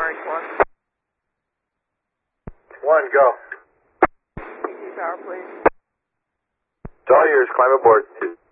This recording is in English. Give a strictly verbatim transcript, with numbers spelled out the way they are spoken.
Orange one. One, go. P T power, please. It's all yours. Climb aboard.